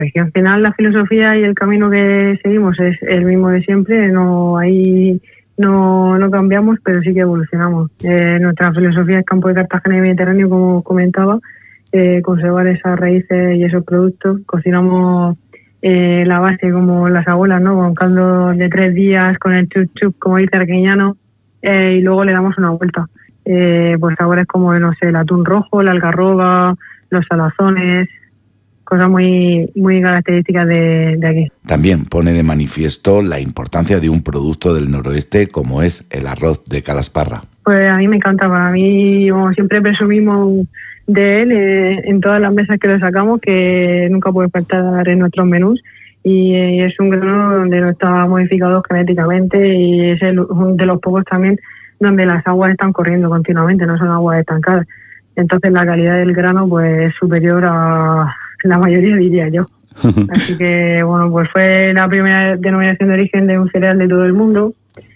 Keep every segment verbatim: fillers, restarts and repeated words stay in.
Al final la filosofía y el camino que seguimos es el mismo de siempre, no ahí no, no cambiamos, pero sí que evolucionamos. Eh, nuestra filosofía es campo de Cartagena y Mediterráneo, como comentaba, eh, conservar esas raíces y esos productos. Cocinamos eh, la base como las abuelas, ¿no? Con caldo de tres días, con el chup chup, como dice Arqueñano, eh, y luego le damos una vuelta. Eh, pues sabores como, no sé, el atún rojo, la algarroba, los salazones, cosas muy muy características de, de aquí. También pone de manifiesto la importancia de un producto del noroeste como es el arroz de Calasparra. Pues a mí me encanta, para mí, como siempre presumimos de él eh, en todas las mesas que lo sacamos, que nunca puede faltar en nuestros menús, y eh, es un grano donde no está modificado genéticamente y es el, de los pocos también donde las aguas están corriendo continuamente, no son aguas estancadas. Entonces la calidad del grano pues es superior a la mayoría, diría yo. Así que, bueno, pues fue la primera denominación de origen de un cereal de todo el mundo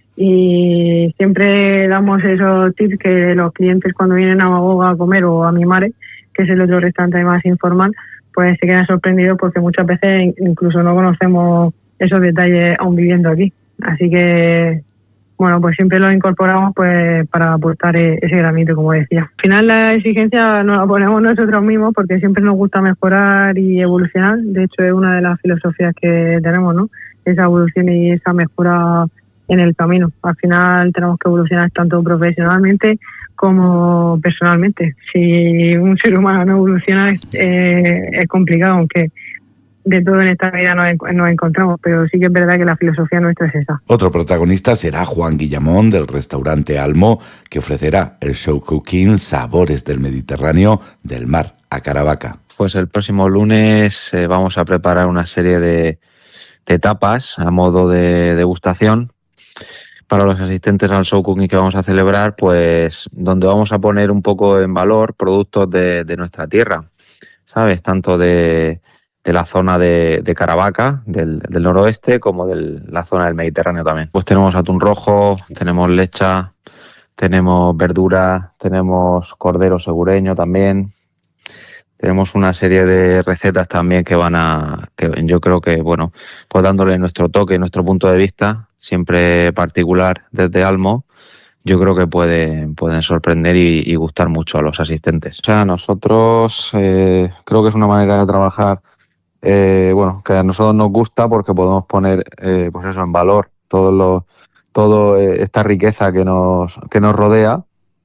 y siempre damos esos tips que los clientes cuando vienen a Magoga a comer o a Mimare, que es el otro restaurante más informal, pues se quedan sorprendidos porque muchas veces incluso no conocemos esos detalles aún viviendo aquí. Así que, bueno, pues siempre lo incorporamos pues para aportar ese granito, como decía. Al final la exigencia nos la ponemos nosotros mismos porque siempre nos gusta mejorar y evolucionar. De hecho, es una de las filosofías que tenemos, ¿no? Esa evolución y esa mejora en el camino. Al final tenemos que evolucionar tanto profesionalmente como personalmente. Si un ser humano no evoluciona es, eh, es complicado, aunque de todo en esta vida nos, nos encontramos, pero sí que es verdad que la filosofía nuestra es esa. Otro protagonista será Juan Guillamón del restaurante Almo, que ofrecerá el show cooking Sabores del Mediterráneo del mar a Caravaca. Pues el próximo lunes eh, vamos a preparar una serie de, de tapas a modo de degustación para los asistentes al show cooking que vamos a celebrar, pues donde vamos a poner un poco en valor productos de, de nuestra tierra, ¿sabes? Tanto de de la zona de, de Caravaca, del, del noroeste, como de la zona del Mediterráneo también. Pues tenemos atún rojo, tenemos lecha, tenemos verduras, tenemos cordero segureño también, tenemos una serie de recetas también que van a, que yo creo que, bueno, pues dándole nuestro toque, nuestro punto de vista, siempre particular desde Almo, yo creo que pueden, pueden sorprender y, y gustar mucho a los asistentes. O sea, nosotros eh, creo que es una manera de trabajar Eh, bueno, que a nosotros nos gusta porque podemos poner eh, pues eso en valor todo lo, todo eh, esta riqueza que nos que nos rodea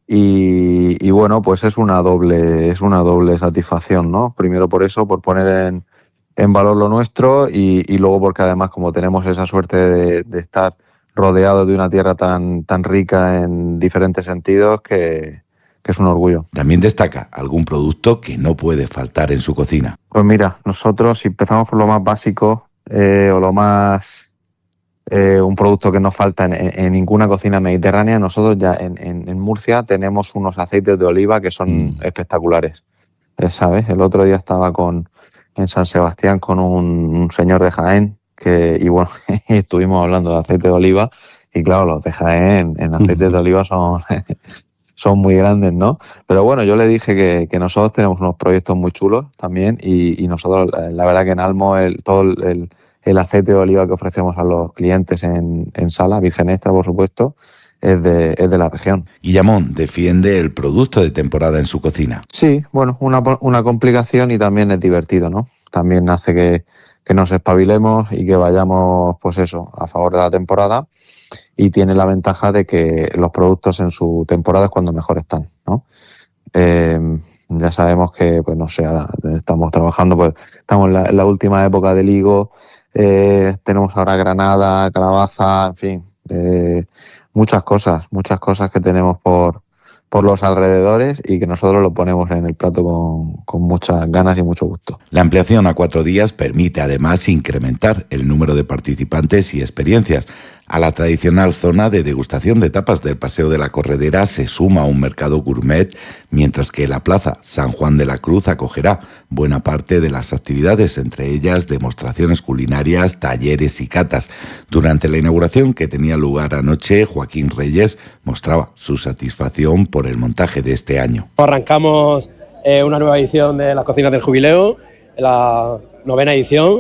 y, y bueno, pues es una doble es una doble satisfacción, ¿no? Primero por eso, por poner en, en valor lo nuestro y, y luego porque además como tenemos esa suerte de, de estar rodeados de una tierra tan tan rica en diferentes sentidos que que es un orgullo. También destaca algún producto que no puede faltar en su cocina. Pues mira, nosotros si empezamos por lo más básico eh, o lo más, eh, un producto que no falta en, en, en ninguna cocina mediterránea, nosotros ya en, en, en Murcia tenemos unos aceites de oliva que son mm. espectaculares, eh, ¿sabes? El otro día estaba con en San Sebastián con un, un señor de Jaén que, y bueno, estuvimos hablando de aceite de oliva y claro, los de Jaén en aceites de oliva son... son muy grandes, ¿no? Pero bueno, yo le dije que, que nosotros tenemos unos proyectos muy chulos también y, y nosotros, la verdad que en Almo, el, todo el, el aceite de oliva que ofrecemos a los clientes en, en sala, virgen extra, por supuesto, es de, es de la región. Guillamón defiende el producto de temporada en su cocina. Sí, bueno, una, una complicación y también es divertido, ¿no? También hace que, que nos espabilemos y que vayamos, pues eso, a favor de la temporada. Y tiene la ventaja de que los productos en su temporada es cuando mejor están, ¿no? Eh, ya sabemos que, pues no sé, ahora estamos trabajando, pues estamos en la, en la última época del higo, eh, tenemos ahora granada, calabaza, en fin, eh, muchas cosas, muchas cosas que tenemos por, por los alrededores y que nosotros lo ponemos en el plato con, con muchas ganas y mucho gusto. La ampliación a cuatro días permite además incrementar el número de participantes y experiencias. A la tradicional zona de degustación de tapas del Paseo de la Corredera se suma un mercado gourmet, mientras que la Plaza San Juan de la Cruz acogerá buena parte de las actividades, entre ellas demostraciones culinarias, talleres y catas. Durante la inauguración que tenía lugar anoche, Joaquín Reyes mostraba su satisfacción por el montaje de este año. Arrancamos eh, una nueva edición de las cocinas del jubileo, la novena edición.